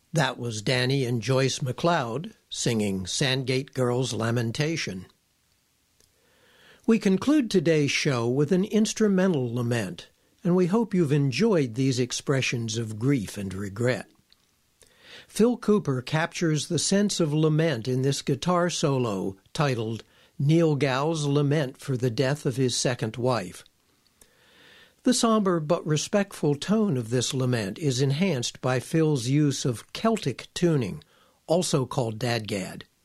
That was Danny and Joyce McLeod singing Sandgate Girl's Lamentation. We conclude today's show with an instrumental lament, and we hope you've enjoyed these expressions of grief and regret. Phil Cooper captures the sense of lament in this guitar solo titled Neil Gow's Lament for the Death of His Second Wife. The somber but respectful tone of this lament is enhanced by Phil's use of Celtic tuning, also called dadgad.